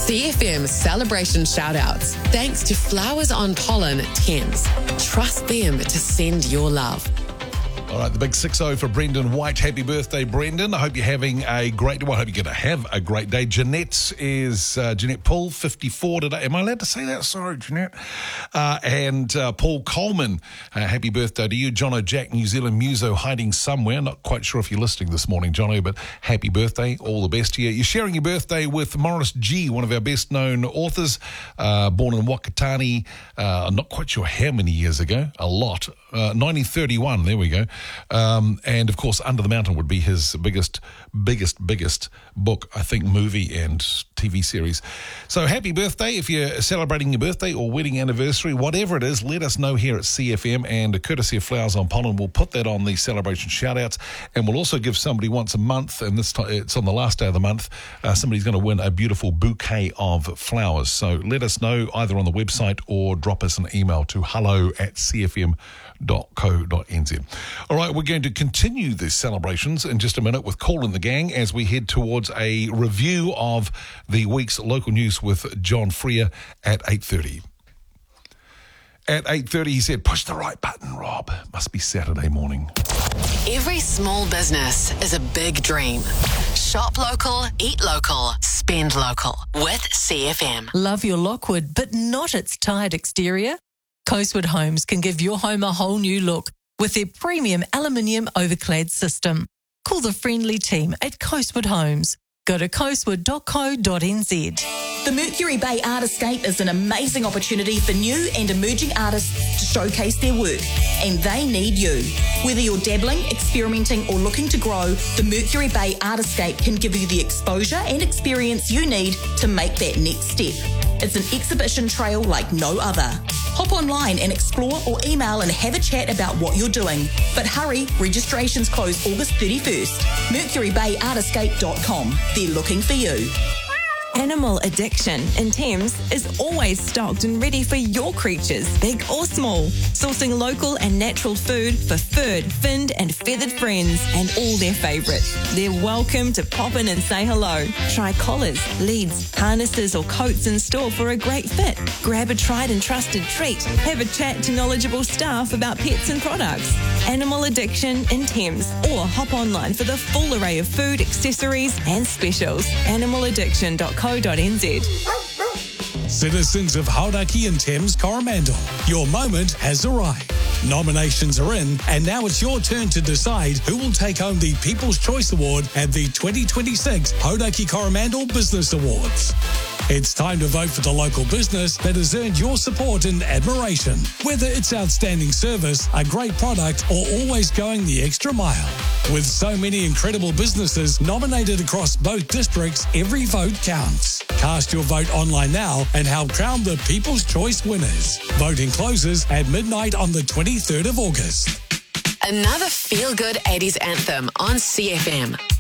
CFM celebration shout-outs. Thanks to Flowers on Pollen Thames. Trust them to send your love. All right, the big 6-0 for Brendan White. Happy birthday, Brendan. I hope you're having a great day. Well, I hope you're going to have a great day. Jeanette Poole, 54 today. Am I allowed to say that? Sorry, Jeanette. And Paul Coleman, happy birthday to you. Jono Jack, New Zealand Muso, hiding somewhere. Not quite sure if you're listening this morning, Jono, but happy birthday. All the best to you. You're sharing your birthday with Morris G., one of our best-known authors, born in Wakatani, not quite sure how many years ago. A lot. 1931, there we go. And, of course, Under the Mountain would be his biggest book, I think, movie and TV series. So happy birthday. If you're celebrating your birthday or wedding anniversary, whatever it is, let us know here at CFM, and courtesy of Flowers on Pollen, we'll put that on the celebration shout-outs, and we'll also give somebody once a month, and this time it's on the last day of the month, somebody's going to win a beautiful bouquet of flowers. So let us know either on the website or drop us an email to hello@cfm.co.nz. All right, we're going to continue the celebrations in just a minute with Call in the Gang as we head towards a review of the week's local news with John Freer at 8:30. At 8:30, he said, push the right button, Rob. Must be Saturday morning. Every small business is a big dream. Shop local, eat local, spend local with CFM. Love your Lockwood, but not its tired exterior? Coastwood Homes can give your home a whole new look with their premium aluminium overclad system. Call the friendly team at Coastwood Homes. Go to coastwood.co.nz. The Mercury Bay Artscape is an amazing opportunity for new and emerging artists to showcase their work, and they need you. Whether you're dabbling, experimenting, or looking to grow, the Mercury Bay Artscape can give you the exposure and experience you need to make that next step. It's an exhibition trail like no other. Hop online and explore, or email and have a chat about what you're doing. But hurry, registrations close August 31st. MercuryBayArtscape.com. They're looking for you. Animal Addiction in Thames is always stocked and ready for your creatures, big or small. Sourcing local and natural food for furred, finned and feathered friends and all their favourites. They're welcome to pop in and say hello. Try collars, leads, harnesses or coats in store for a great fit. Grab a tried and trusted treat. Have a chat to knowledgeable staff about pets and products. Animal Addiction in Thames, or hop online for the full array of food, accessories and specials. Animaladdiction.co.nz. Citizens of Hauraki and Thames Coromandel, your moment has arrived. Nominations are in, and now it's your turn to decide who will take home the People's Choice Award at the 2026 Hauraki Coromandel Business Awards. It's time to vote for the local business that has earned your support and admiration. Whether it's outstanding service, a great product, or always going the extra mile. With so many incredible businesses nominated across both districts, every vote counts. Cast your vote online now and help crown the People's Choice winners. Voting closes at midnight on the 23rd of August. Another feel-good 80s anthem on CFM.